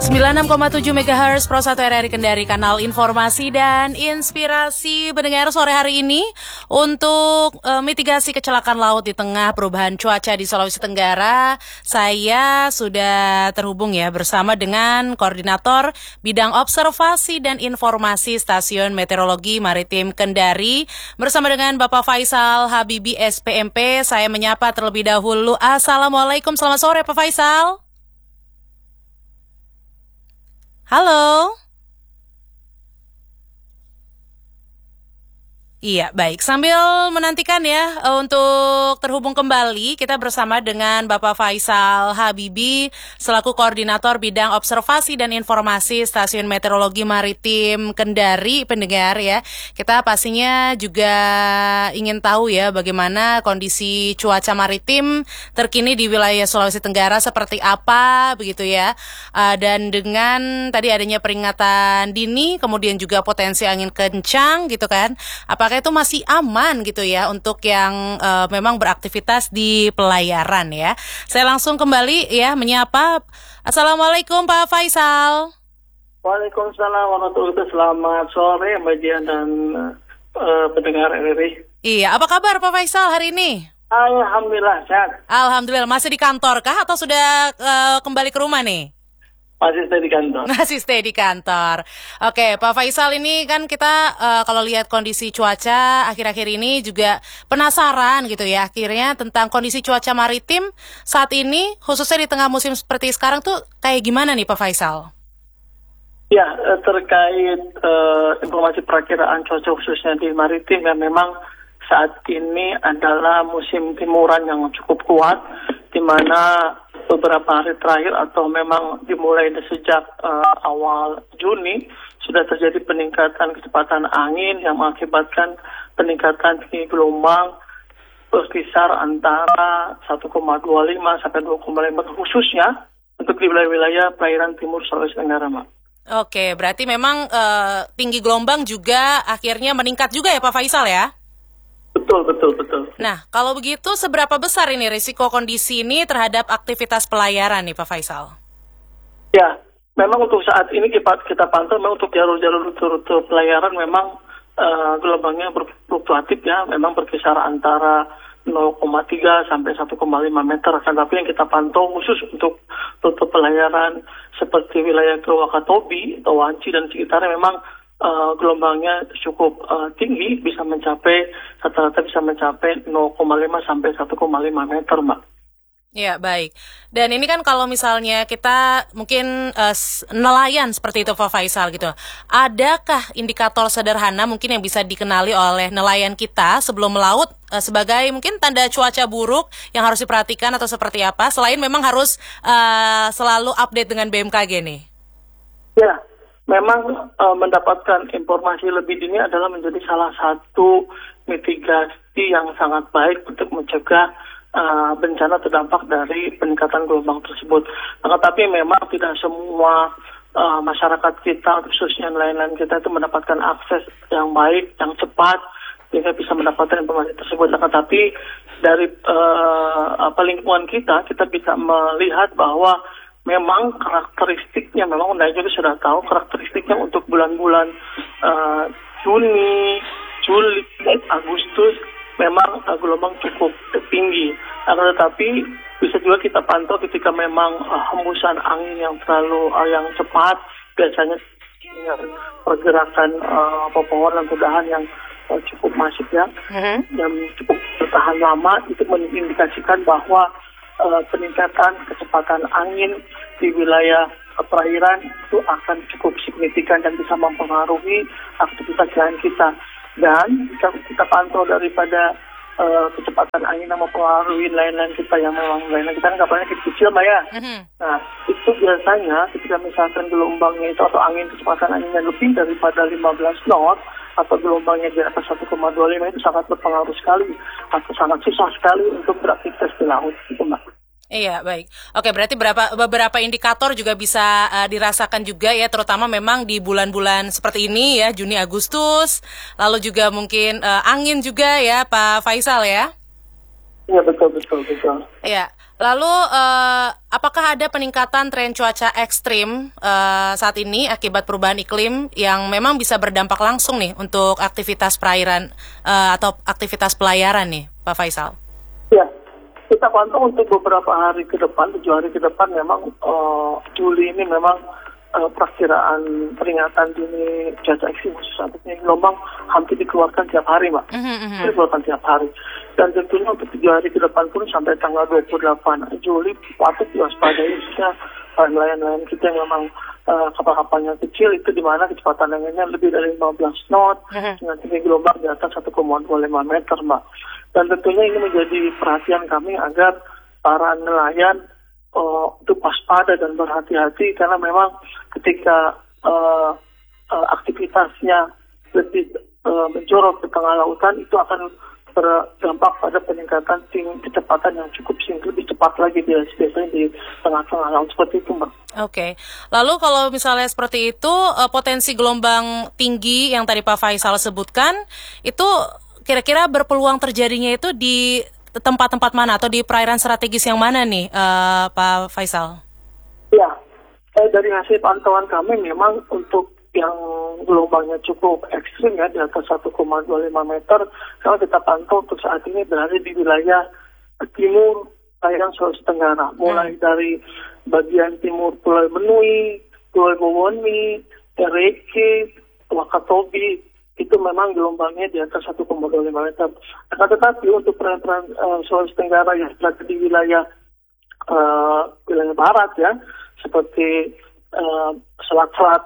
96,7 MHz Pro 1 RRI Kendari, kanal informasi dan inspirasi pendengar sore hari ini untuk mitigasi kecelakaan laut di tengah perubahan cuaca di Sulawesi Tenggara. Saya sudah terhubung ya bersama dengan Koordinator Bidang Observasi dan Informasi Stasiun Meteorologi Maritim Kendari bersama dengan Bapak Faisal Habibi SPMP. Saya menyapa terlebih dahulu. Assalamualaikum, selamat sore Pak Faisal. Halo. Iya, baik. Sambil menantikan ya untuk terhubung kembali, kita bersama dengan Bapak Faisal Habibi selaku Koordinator Bidang Observasi dan Informasi Stasiun Meteorologi Maritim Kendari, pendengar ya. Kita pastinya juga ingin tahu ya bagaimana kondisi cuaca maritim terkini di wilayah Sulawesi Tenggara seperti apa begitu ya. Dan dengan tadi adanya peringatan dini, kemudian juga potensi angin kencang gitu kan. Apakah itu masih aman gitu ya untuk yang memang beraktivitas di pelayaran ya. Saya langsung kembali ya menyapa. Assalamualaikum Pak Faisal. Waalaikumsalam warahmatullahi wabarakatuh. Selamat sore Mbak Dian dan pendengar RRI. Iya, apa kabar Pak Faisal hari ini? Alhamdulillah sehat. Alhamdulillah. Masih di kantor kah atau sudah kembali ke rumah nih? Masih stay di kantor. Masih stay di kantor. Oke, Pak Faisal, ini kan kita kalau lihat kondisi cuaca akhir-akhir ini juga penasaran gitu ya akhirnya tentang kondisi cuaca maritim saat ini khususnya di tengah musim seperti sekarang tuh kayak gimana nih Pak Faisal? Ya, terkait informasi perakiraan cuaca khususnya di maritim ya, memang saat ini adalah musim timuran yang cukup kuat, di mana beberapa hari terakhir atau memang dimulai sejak awal Juni sudah terjadi peningkatan kecepatan angin yang mengakibatkan peningkatan tinggi gelombang berkisar antara 1,25 sampai 2,5 khususnya untuk di wilayah perairan timur Sulawesi Tenggara, Mbak. Oke, berarti memang tinggi gelombang juga akhirnya meningkat juga ya Pak Faisal ya? Betul. Nah, kalau begitu seberapa besar ini risiko kondisi ini terhadap aktivitas pelayaran nih Pak Faisal? Ya, memang untuk saat ini kita pantau memang untuk jalur-jalur rute pelayaran memang gelombangnya berfluktuatif ya, memang berkisar antara 0,3 sampai 1,5 meter. Tapi yang kita pantau khusus untuk rute pelayaran seperti wilayah Wakatobi, Wanci dan sekitarnya memang gelombangnya cukup tinggi, bisa mencapai rata-rata bisa mencapai 0,5 sampai 1,5 meter, Mbak. Ya, baik. Dan ini kan kalau misalnya kita mungkin nelayan seperti itu Pak Faisal gitu. Adakah indikator sederhana mungkin yang bisa dikenali oleh nelayan kita sebelum melaut sebagai mungkin tanda cuaca buruk yang harus diperhatikan atau seperti apa? Selain memang harus selalu update dengan BMKG nih. Ya. Memang mendapatkan informasi lebih dini adalah menjadi salah satu mitigasi yang sangat baik untuk mencegah bencana terdampak dari peningkatan gelombang tersebut. Tetapi memang tidak semua masyarakat kita, khususnya nelayan-nelayan kita itu mendapatkan akses yang baik, yang cepat, sehingga bisa mendapatkan informasi tersebut. Tetapi dari lingkungan kita bisa melihat bahwa memang karakteristiknya, memang Anda juga sudah tahu karakteristiknya untuk bulan-bulan Juni, Juli, Agustus memang gelombang cukup tinggi. Tetapi bisa juga kita pantau ketika memang hembusan angin yang yang cepat, biasanya pergerakan pepohonan pedahan yang cukup masif ya, yang cukup bertahan lama, itu mengindikasikan bahwa peningkatan kecepatan angin di wilayah perairan itu akan cukup signifikan dan bisa mempengaruhi aktivitas nelayan kita. Dan jika kita pantau daripada kecepatan angin yang mempengaruhi nelayan kita yang memang nelayan kita kan kapalnya kecil, Mbak ya. Nah, itu biasanya ketika misalkan gelombangnya itu atau angin kecepatan anginnya lebih daripada 15 knot atau gelombangnya di atas 1,25 itu sangat berpengaruh sekali atau sangat susah sekali untuk beraktivitas di laut, gitu Mbak. Iya, baik. Oke, berarti beberapa indikator juga bisa dirasakan juga ya, terutama memang di bulan-bulan seperti ini ya, Juni, Agustus, lalu juga mungkin angin juga ya, Pak Faisal ya? Iya, betul. Iya. Lalu, apakah ada peningkatan tren cuaca ekstrim saat ini akibat perubahan iklim yang memang bisa berdampak langsung nih untuk aktivitas perairan atau aktivitas pelayaran nih, Pak Faisal? Ya, kita pantau untuk beberapa hari ke depan, 7 hari ke depan memang Juli ini memang perakiraan peringatan dini cuaca ekstrim khusus untuk gelombang hampir dikeluarkan tiap hari, Mbak. Dikeluarkan tiap hari. Dan tentunya untuk 7 hari ke depan pun sampai tanggal 28 Juli patut diwaspadai khususnya nelayan-nelayan kita yang memang kapal-kapalnya kecil itu di mana kecepatan anginnya lebih dari 15 knot dengan tinggi gelombang di atas 1,25 meter, Mbak. Dan tentunya ini menjadi perhatian kami agar para nelayan untuk waspada dan berhati-hati karena memang ketika aktivitasnya lebih menjorok ke tengah lautan itu akan berdampak pada peningkatan kecepatan yang cukup lebih cepat lagi biasanya di tengah-tengah laut seperti itu, Mbak. Oke. Lalu kalau misalnya seperti itu, potensi gelombang tinggi yang tadi Pak Faisal sebutkan itu kira-kira berpeluang terjadinya itu di tempat-tempat mana atau di perairan strategis yang mana nih, Pak Faisal? Ya, dari hasil pantauan kami memang untuk yang gelombangnya cukup ekstrim ya di atas 1,25 meter, kalau kita pantau untuk saat ini berada di wilayah timur perairan Sulawesi Tenggara, mulai dari bagian timur Pulau Benui, Pulau Bowoni, Tereke, Wakatobi, itu memang gelombangnya di atas 1,25 meter. Akan tetapi untuk perairan Sulawesi Tenggara yang berada di wilayah barat ya, seperti Selat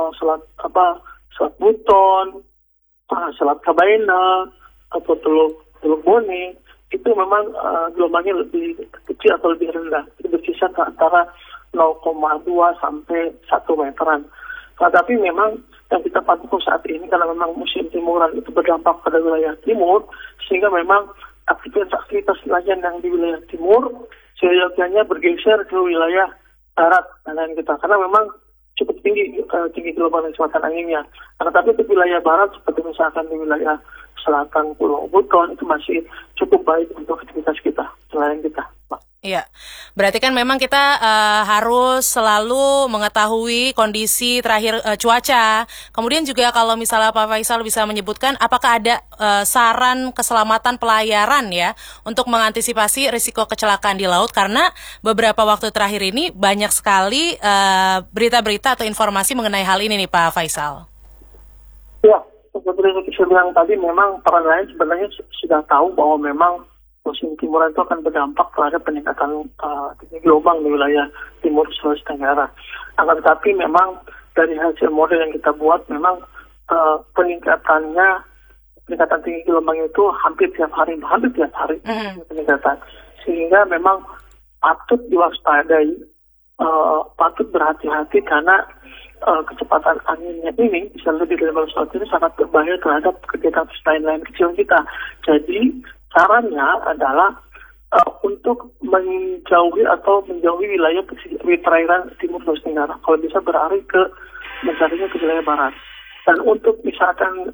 Buton, Selat Kabaina, atau Teluk Bone, itu memang gelombangnya lebih kecil atau lebih rendah, berkisar antara 0,2 sampai 1 meteran. Tetapi memang yang kita pantau saat ini karena memang musim timuran itu berdampak pada wilayah timur, sehingga memang aktivitas nelayan yang di wilayah timur seyogyanya bergeser ke wilayah barat nelayan kita karena memang cukup tinggi gelombang dan kecepatan anginnya. Tapi di wilayah barat seperti misalkan di wilayah selatan Pulau Buton itu masih cukup baik untuk aktivitas kita, nelayan kita. Iya, berarti kan memang kita harus selalu mengetahui kondisi terakhir cuaca. Kemudian juga kalau misalnya Pak Faisal bisa menyebutkan apakah ada saran keselamatan pelayaran ya untuk mengantisipasi risiko kecelakaan di laut, karena beberapa waktu terakhir ini banyak sekali berita-berita atau informasi mengenai hal ini nih Pak Faisal. Ya, seperti saya bilang tadi memang para nelayan sebenarnya sudah tahu bahwa memang musim timuran itu akan berdampak terhadap peningkatan tinggi gelombang di wilayah timur Sulawesi Tenggara. Akan tetapi memang dari hasil model yang kita buat memang peningkatan tinggi gelombang itu hampir tiap hari peningkatan. Sehingga memang patut diwaspadai, patut berhati-hati karena kecepatan anginnya ini bisa lebih dari 15 knot ini sangat berbahaya terhadap kegiatan nelayan kecil kita. Jadi caranya adalah untuk menjauhi wilayah perairan timur Sulawesi Tenggara. Kalau bisa mencarinya ke wilayah barat. Dan untuk misalkan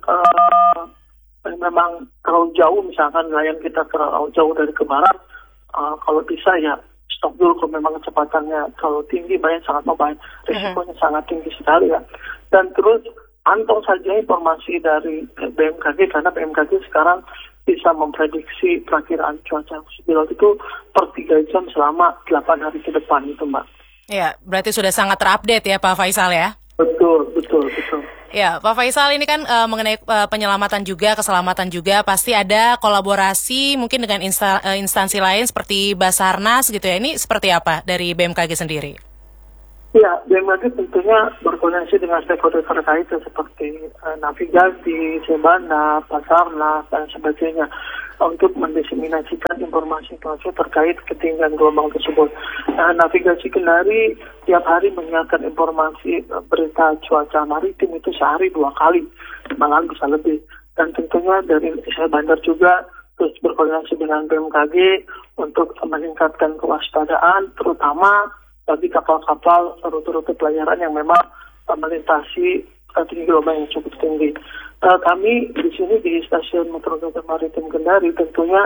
memang terlalu jauh, misalkan nelayan kita terlalu jauh dari ke barat, kalau bisa ya stop dulu kalau memang kecepatannya terlalu tinggi, sangat membahayakan, risikonya sangat tinggi sekali ya. Dan terus pantau saja informasi dari BMKG karena BMKG sekarang bisa memprediksi perakiraan cuaca di laut itu per 3 jam selama 8 hari ke depan itu, Mbak. Ya, berarti sudah sangat terupdate ya Pak Faisal ya? Betul. Ya, Pak Faisal, ini kan mengenai penyelamatan juga, keselamatan juga, pasti ada kolaborasi mungkin dengan instansi lain seperti Basarnas gitu ya. Ini seperti apa dari BMKG sendiri? Ya, BMKG tentunya berkoordinasi dengan stakeholder terkait seperti navigasi, Sebana, Basarnas, dan sebagainya untuk mendiseminasikan informasi terkait ketinggian gelombang tersebut. Navigasi Kendari tiap hari menyiarkan informasi berita cuaca maritim itu sehari 2 kali, malah bisa lebih. Dan tentunya dari Saya Bandar juga terus berkoordinasi dengan BMKG untuk meningkatkan kewaspadaan, terutama bagi kapal-kapal rute-rute pelayaran yang memang melintasi tinggi gelombang yang cukup tinggi. Kami di sini di Stasiun Meteorologi Maritim Kendari tentunya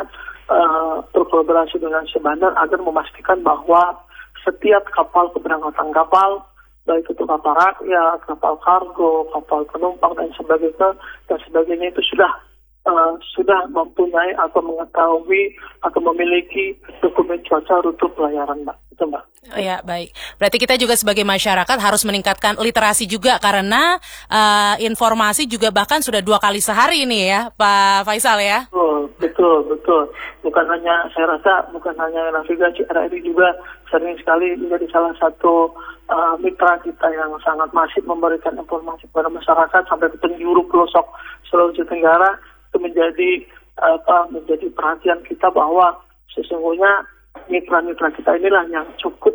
berkolaborasi dengan Syahbandar agar memastikan bahwa setiap kapal keberangkatan kapal, baik itu kapal rakyat, kapal kargo, kapal penumpang dan sebagainya itu sudah mempunyai atau mengetahui atau memiliki dokumen cuaca rute pelayaran, Mbak. Itu, Mbak. Oh ya, baik. Berarti kita juga sebagai masyarakat harus meningkatkan literasi juga karena informasi juga bahkan sudah 2 kali sehari ini ya, Pak Faisal ya. Betul. Saya rasa bukan hanya navigasi RRI juga sering sekali menjadi salah satu mitra kita yang sangat masif memberikan informasi kepada masyarakat sampai ke penjuru pelosok Sulawesi Tenggara. Itu menjadi perhatian kita bahwa sesungguhnya mitra-mitra kita inilah yang cukup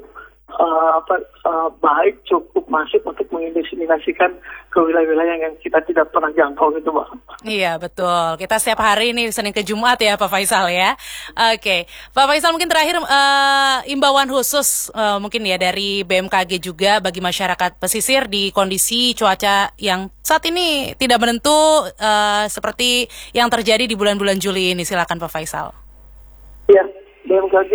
baik, cukup masif untuk menginvestigasikan ke wilayah-wilayah yang kita tidak pernah jangkau gitu, Mbak. Iya, betul. Kita setiap hari ini Senin ke Jumat ya, Pak Faisal ya. Oke, Pak Faisal mungkin terakhir imbauan khusus mungkin ya dari BMKG juga bagi masyarakat pesisir di kondisi cuaca yang saat ini tidak menentu seperti yang terjadi di bulan-bulan Juli ini. Silakan Pak Faisal. Iya. BMKG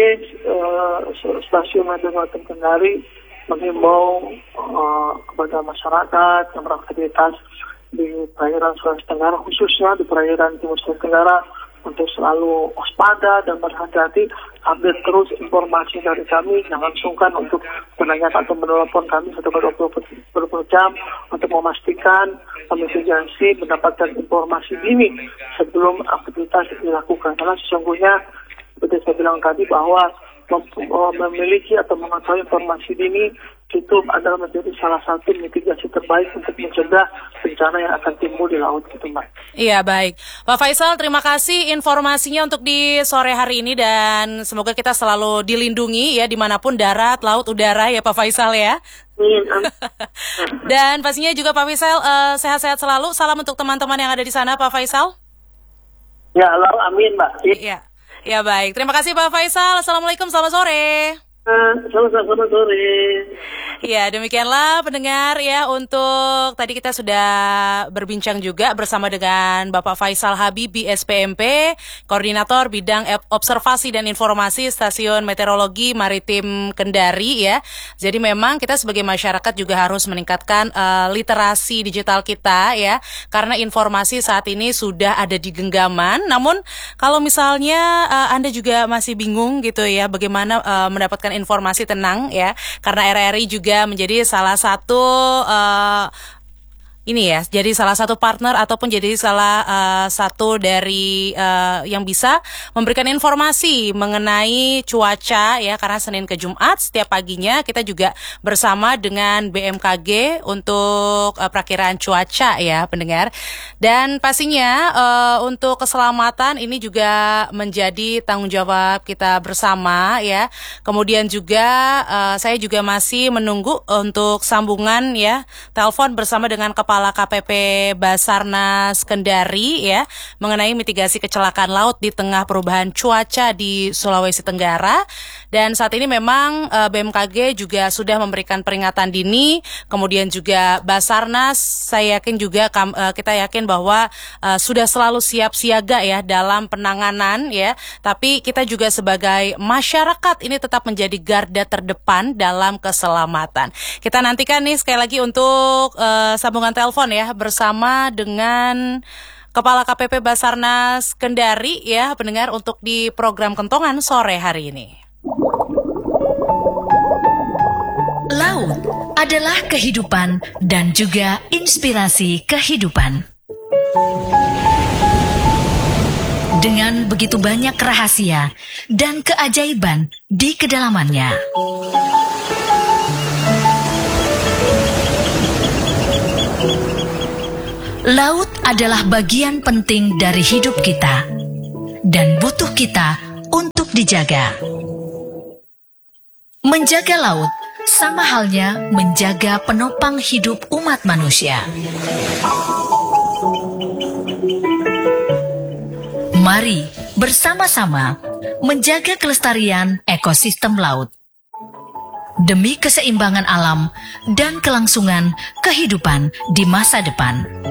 Stasiun Meteorologi Kendari menghimbau kepada masyarakat yang beraktivitas di perairan Sulawesi Tenggara, khususnya di perairan Timur Sulawesi Tenggara, untuk selalu waspada dan berhati-hati. Update terus informasi dari kami, jangan sungkan untuk menanyakan atau menelpon kami 1/24 jam untuk memastikan mitigasi, mendapatkan informasi dini sebelum aktivitas dilakukan. Karena sesungguhnya seperti saya bilang tadi bahwa memiliki atau mengetahui informasi dini itu adalah menjadi salah satu mitigasi terbaik untuk mencegah bencana yang akan timbul di laut gitu, Mbak. Iya, baik. Pak Faisal, terima kasih informasinya untuk di sore hari ini dan semoga kita selalu dilindungi ya dimanapun darat, laut, udara ya Pak Faisal ya. Dan pastinya juga Pak Faisal sehat-sehat selalu. Salam untuk teman-teman yang ada di sana Pak Faisal. Ya, halo, amin, Mbak. Iya. Ya baik, terima kasih Pak Faisal. Assalamualaikum, selamat sore. Selamat sore. Ya, demikianlah pendengar ya, untuk tadi kita sudah berbincang juga bersama dengan Bapak Faisal Habibi SPMP, Koordinator Bidang Observasi dan Informasi Stasiun Meteorologi Maritim Kendari ya. Jadi memang kita sebagai masyarakat juga harus meningkatkan literasi digital kita ya, karena informasi saat ini sudah ada di genggaman. Namun kalau misalnya Anda juga masih bingung gitu ya, bagaimana mendapatkan informasi, tenang ya, karena RRI juga menjadi salah satu jadi salah satu partner ataupun jadi salah satu dari yang bisa memberikan informasi mengenai cuaca ya, karena Senin ke Jumat setiap paginya kita juga bersama dengan BMKG untuk perakiraan cuaca ya pendengar. Dan pastinya untuk keselamatan ini juga menjadi tanggung jawab kita bersama ya. Kemudian juga saya juga masih menunggu untuk sambungan ya, telepon bersama dengan Kepala KPP Basarnas Kendari ya, mengenai mitigasi kecelakaan laut di tengah perubahan cuaca di Sulawesi Tenggara. Dan saat ini memang BMKG juga sudah memberikan peringatan dini, kemudian juga Basarnas saya yakin juga kita yakin bahwa sudah selalu siap siaga ya dalam penanganan ya. Tapi kita juga sebagai masyarakat ini tetap menjadi garda terdepan dalam keselamatan. Kita nantikan nih sekali lagi untuk sambungan telepon ya bersama dengan Kepala KPP Basarnas Kendari ya pendengar, untuk di program Kentongan sore hari ini. Laut adalah kehidupan dan juga inspirasi kehidupan. Dengan begitu banyak rahasia dan keajaiban di kedalamannya. Laut adalah bagian penting dari hidup kita dan butuh kita untuk dijaga. Menjaga laut sama halnya menjaga penopang hidup umat manusia. Mari bersama-sama menjaga kelestarian ekosistem laut demi keseimbangan alam dan kelangsungan kehidupan di masa depan.